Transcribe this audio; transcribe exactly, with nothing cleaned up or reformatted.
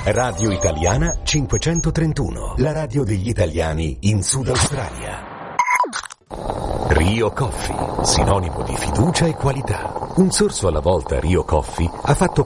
Radio Italiana cinquecentotrentuno, la radio degli italiani in Sud Australia. Rio Coffee, sinonimo di fiducia e qualità. Un sorso alla volta Rio Coffee ha fatto